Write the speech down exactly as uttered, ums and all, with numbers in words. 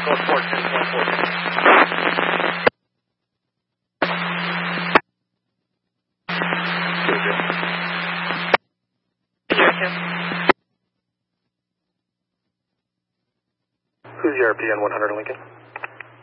Go sport ten point four. Who's the R P on one hundred Lincoln?